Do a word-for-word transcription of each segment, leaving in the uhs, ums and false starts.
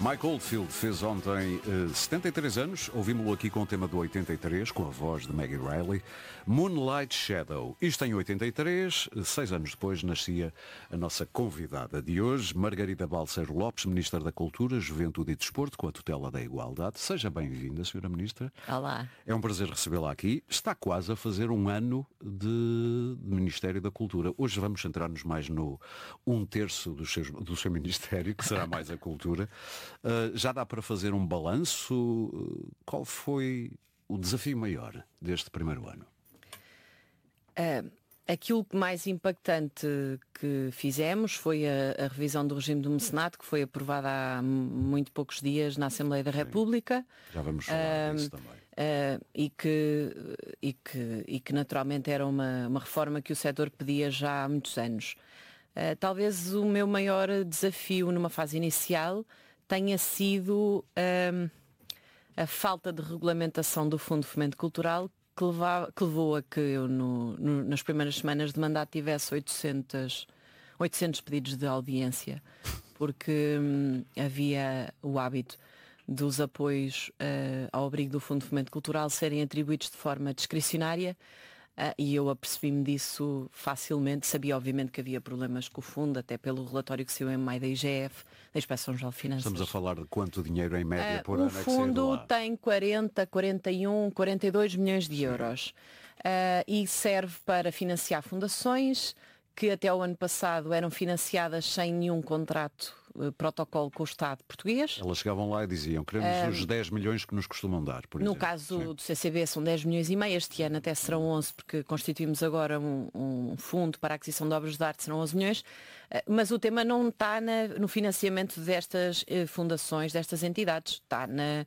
Mike Oldfield fez ontem uh, setenta e três anos, ouvimos-lo aqui com o tema do oitenta e três, com a voz de Maggie Riley, Moonlight Shadow. Isto em oitenta e três, seis anos depois nascia a nossa convidada de hoje, Margarida Balseiro Lopes, Ministra da Cultura, Juventude e Desporto, com a tutela da Igualdade. Seja bem-vinda, senhora Ministra. Olá. É um prazer recebê-la aqui. Está quase a fazer um ano de, de Ministério da Cultura. Hoje vamos centrar-nos mais no um terço do seu, do seu Ministério, que será mais a cultura. Uh, já dá para fazer um balanço? Uh, qual foi o desafio maior deste primeiro ano? Uh, aquilo mais impactante que fizemos foi a, a revisão do regime do mecenato, que foi aprovada há muito poucos dias na Assembleia da República. Já vamos falar uh, disso também. Uh, e, que, e, que, e que naturalmente era uma, uma reforma que o setor pedia já há muitos anos. Uh, talvez o meu maior desafio numa fase inicial tenha sido um, a falta de regulamentação do Fundo de Fomento Cultural que, levava, que levou a que eu no, no, nas primeiras semanas de mandato tivesse oitocentos, oitocentos pedidos de audiência, porque hum, havia o hábito dos apoios uh, ao abrigo do Fundo de Fomento Cultural serem atribuídos de forma discricionária. Uh, e eu apercebi-me disso facilmente. Sabia obviamente que havia problemas com o fundo, até pelo relatório que saiu em maio da I G F, da Inspeção-Geral de Finanças. Estamos a falar de quanto dinheiro em média uh, por ano é que saiu de lá? O fundo tem quarenta, quarenta e um, quarenta e dois milhões de euros uh, e serve para financiar fundações que até o ano passado eram financiadas sem nenhum contrato, uh, protocolo com o Estado português. Elas chegavam lá e diziam, queremos uh, os dez milhões que nos costumam dar, por no exemplo. caso Sim. do C C B são dez milhões e meio, este ano até serão onze, porque constituímos agora um, um fundo para a aquisição de obras de arte, serão onze milhões, uh, mas o tema não está na, no financiamento destas uh, fundações, destas entidades, está na,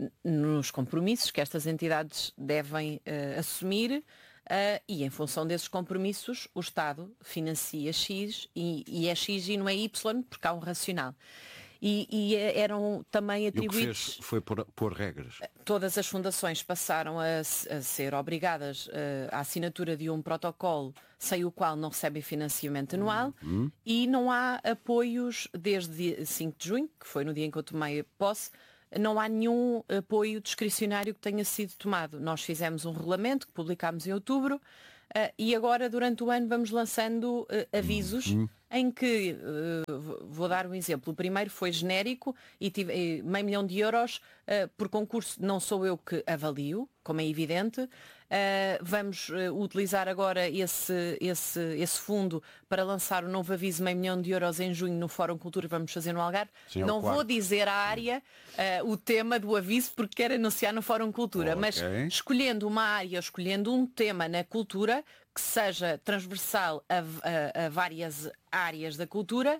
nos compromissos que estas entidades devem uh, assumir. Uh, e em função desses compromissos o Estado financia X e, e é X e não é Y porque há um racional. E, e eram também atribuídos... E o que fez foi pôr, pôr regras. Todas as fundações passaram a, a ser obrigadas uh, à assinatura de um protocolo sem o qual não recebem financiamento anual uhum. e não há apoios desde cinco de junho, que foi no dia em que eu tomei posse. Não há nenhum apoio discricionário que tenha sido tomado. Nós fizemos um regulamento que publicámos em outubro uh, e agora durante o ano vamos lançando uh, avisos uhum. em que, uh, vou dar um exemplo, o primeiro foi genérico e tive uh, meio milhão de euros uh, por concurso, não sou eu que avalio, como é evidente. Uh, vamos uh, utilizar agora esse, esse, esse fundo para lançar um novo aviso, meio milhão de euros em junho no Fórum Cultura, vamos fazer no Algarve. Sim, não vou dizer à área uh, o tema do aviso porque quero anunciar no Fórum Cultura, okay. Mas escolhendo uma área, escolhendo um tema na cultura que seja transversal a, a, a várias áreas da cultura,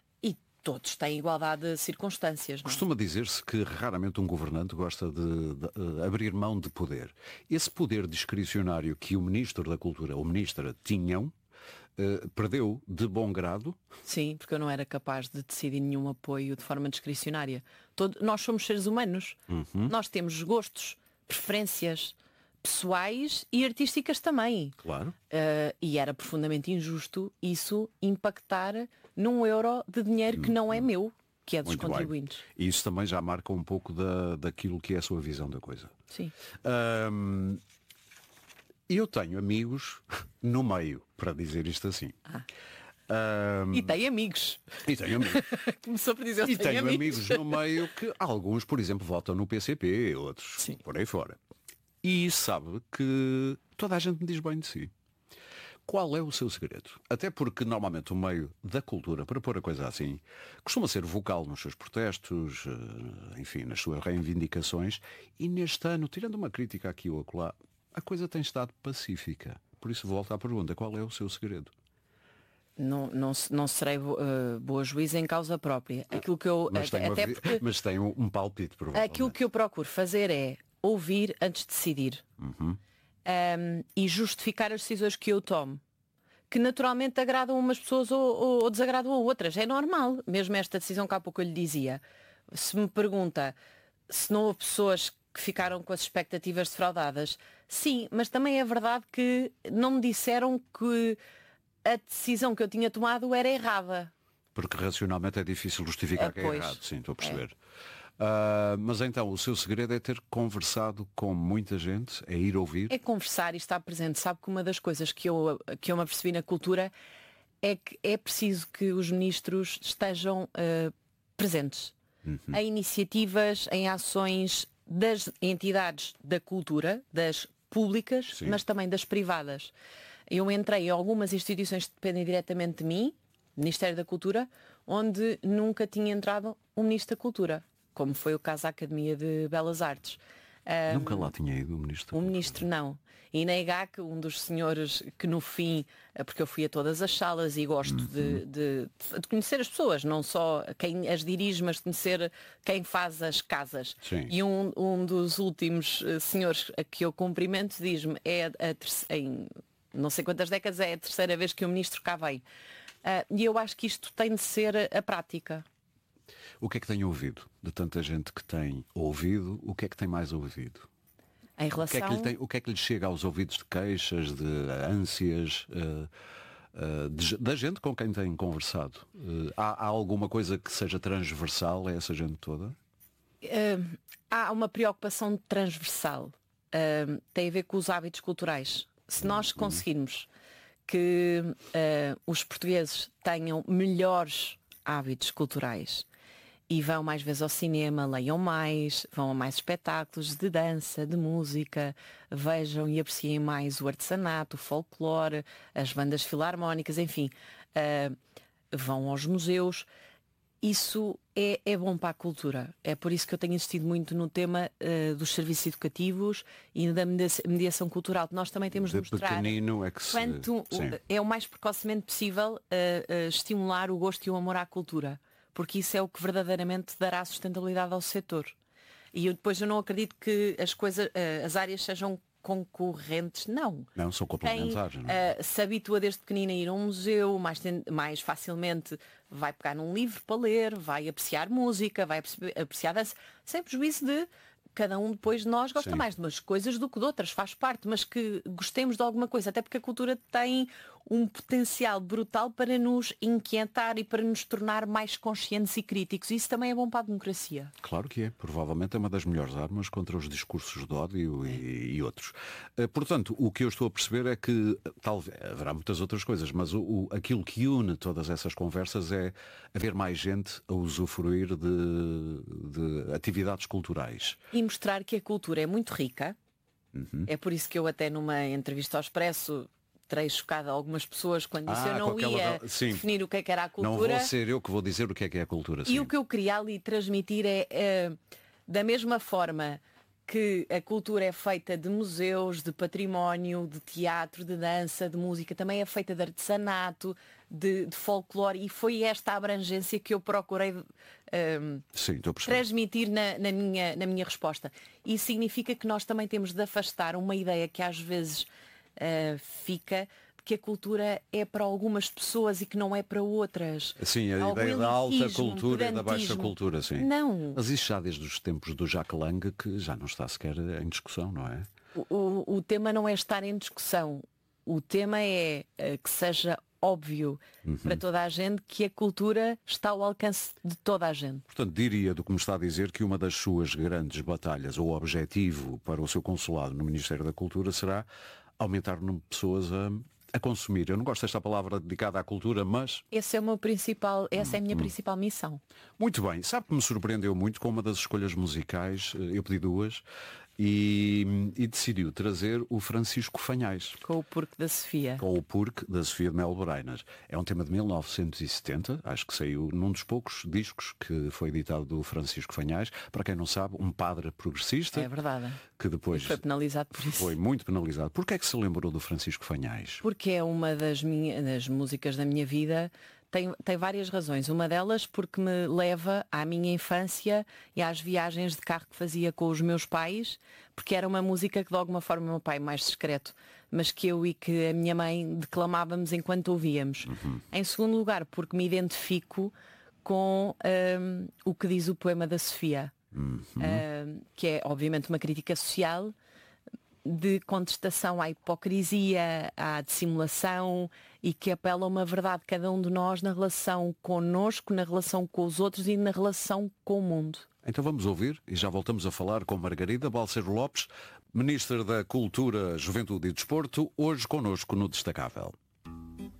todos têm igualdade de circunstâncias. Não? Costuma dizer-se que raramente um governante gosta de, de, de abrir mão de poder. Esse poder discricionário que o Ministro da Cultura ou Ministra tinham, uh, perdeu de bom grado? Sim, porque eu não era capaz de decidir nenhum apoio de forma discricionária. Todo, nós somos seres humanos. Uhum. Nós temos gostos, preferências pessoais e artísticas também. Claro. Uh, e era profundamente injusto isso impactar num euro de dinheiro que não é meu, que é dos Muito contribuintes. Bem. E isso também já marca um pouco da, daquilo que é a sua visão da coisa. Sim. Um, eu tenho amigos no meio, para dizer isto assim. Ah. Um, e tem amigos. E tenho amigos. Começou por dizer E tenho tenho amigos. amigos no meio que alguns, por exemplo, votam no P C P, outros Sim. por aí fora. E sabe que toda a gente me diz bem de si. Qual é o seu segredo? Até porque normalmente o meio da cultura, para pôr a coisa assim, costuma ser vocal nos seus protestos, enfim, nas suas reivindicações, e neste ano, tirando uma crítica aqui ou acolá, a coisa tem estado pacífica. Por isso volto à pergunta, qual é o seu segredo? Não, não, não serei uh, boa juíza em causa própria. Aquilo que eu, mas, tem até uma, porque, mas tem um, um palpite, provavelmente. Aquilo que eu procuro fazer é ouvir antes de decidir. Uhum. Um, e justificar as decisões que eu tomo, que naturalmente agradam umas pessoas ou, ou, ou desagradam a outras. É normal, mesmo esta decisão que há pouco eu lhe dizia. Se me pergunta se não houve pessoas que ficaram com as expectativas defraudadas, sim, mas também é verdade que não me disseram que a decisão que eu tinha tomado era errada. Porque racionalmente é difícil justificar Ah, que é pois. errado, sim, estou a perceber. Ah, mas então, o seu segredo é ter conversado com muita gente, é ir ouvir? É conversar e estar presente. Sabe que uma das coisas que eu, que eu me apercebi na cultura é que é preciso que os ministros estejam uh, presentes em iniciativas, em ações das entidades da cultura, das públicas, Sim. mas também das privadas. Eu entrei em algumas instituições que dependem diretamente de mim, Ministério da Cultura, onde nunca tinha entrado um Ministro da Cultura, como foi o caso da Academia de Belas Artes. Um, Nunca lá tinha ido o Ministro. O ministro não. E na E G A C, um dos senhores que no fim, porque eu fui a todas as salas e gosto Uhum. de, de, de conhecer as pessoas, não só quem as dirige, mas de conhecer quem faz as casas. Sim. E um, um dos últimos uh, senhores a que eu cumprimento diz-me, é a terce- em não sei quantas décadas, é a terceira vez que o ministro cá vem. Uh, e eu acho que isto tem de ser a, a prática. O que é que tem ouvido? De tanta gente que tem ouvido, o que é que tem mais ouvido? Em O que, é relação... que lhe tem, o que é que lhe chega aos ouvidos de queixas, de ânsias, uh, uh, de- da gente com quem tem conversado? Uh, há, há alguma coisa que seja transversal a essa gente toda? Uh, há uma preocupação transversal. Uh, tem a ver com os hábitos culturais. Se nós conseguirmos que uh, os portugueses tenham melhores hábitos culturais e vão mais vezes ao cinema, leiam mais, vão a mais espetáculos de dança, de música, vejam e apreciem mais o artesanato, o folclore, as bandas filarmónicas, enfim, uh, vão aos museus. Isso é, é bom para a cultura. É por isso que eu tenho insistido muito no tema uh, dos serviços educativos e da media- mediação cultural. Nós também temos de De mostrar pequenino é que se... quanto Sim. é o mais precocemente possível uh, uh, estimular o gosto e o amor à cultura. Porque isso é o que verdadeiramente dará sustentabilidade ao setor. E eu, depois eu não acredito que as coisas, uh, as áreas sejam concorrentes, não. Não, são Quem complementares. Não é? uh, se habitua desde pequenina a ir a um museu, mais, ten- mais facilmente vai pegar num livro para ler, vai apreciar música, vai apreci- apreciar dança, sem prejuízo de cada um depois de nós gosta Sim. mais de umas coisas do que de outras, faz parte, mas que gostemos de alguma coisa, até porque a cultura tem um potencial brutal para nos inquietar e para nos tornar mais conscientes e críticos. Isso também é bom para a democracia. Claro que é. Provavelmente é uma das melhores armas contra os discursos de ódio e, e outros. Eh, Portanto, o que eu estou a perceber é que talvez haverá muitas outras coisas, mas o, o- aquilo que une todas essas conversas é haver mais gente a usufruir de, de atividades culturais. E mostrar que a cultura é muito rica. Uhum. É por isso que eu até numa entrevista ao Expresso terei chocado algumas pessoas quando disse Ah, eu não com aquela ia da- sim. definir o que é que era a Não cultura. vou ser eu que vou dizer o que é que é a cultura. E Sim. o que eu queria ali transmitir é, é, da mesma forma que a cultura é feita de museus, de património, de teatro, de dança, de música, também é feita de artesanato, de, de folclore, e foi esta a abrangência que eu procurei hum, Sim, estou a perceber. transmitir na, na minha, na minha resposta. Isso significa que nós também temos de afastar uma ideia que às vezes uh, fica de que a cultura é para algumas pessoas e que não é para outras. Sim, a Algum ideia da alta elitismo, cultura e da baixa pedantismo. cultura, sim. Não. Mas isso já desde os tempos do Jacques Lang, que já não está sequer em discussão, não é? O, o, o tema não é estar em discussão. O tema é uh, que seja óbvio Uhum. para toda a gente que a cultura está ao alcance de toda a gente. Portanto, diria do que me está a dizer que uma das suas grandes batalhas ou objetivo para o seu consulado no Ministério da Cultura será aumentar o número de pessoas a, a consumir. Eu não gosto desta palavra dedicada à cultura, mas Esse é o meu principal, essa é a minha Uhum. principal missão. muito bem. Sabe que me surpreendeu muito com uma das escolhas musicais, eh, eu pedi duas, e, e decidiu trazer o Francisco Fanhais. Com o Porco da Sofia. Com o Porque, da Sofia de Melo Breinas. É um tema de mil novecentos e setenta, acho que saiu num dos poucos discos que foi editado do Francisco Fanhais. Para quem não sabe, um padre progressista, É verdade. que depois Foi penalizado por isso. foi muito penalizado. Porquê é que se lembrou do Francisco Fanhais? Porque é uma das, minha, das músicas da minha vida. Tem, tem várias razões. Uma delas porque me leva à minha infância e às viagens de carro que fazia com os meus pais, porque era uma música que de alguma forma o meu pai mais discreto, mas que eu e que a minha mãe declamávamos enquanto ouvíamos. Uhum. Em segundo lugar, porque me identifico com hum, o que diz o poema da Sofia, Uhum. hum, que é obviamente uma crítica social, de contestação à hipocrisia, à dissimulação e que apela a uma verdade de cada um de nós na relação connosco, na relação com os outros e na relação com o mundo. Então vamos ouvir e já voltamos a falar com Margarida Balseiro Lopes, Ministra da Cultura, Juventude e Desporto, hoje connosco no Destacável.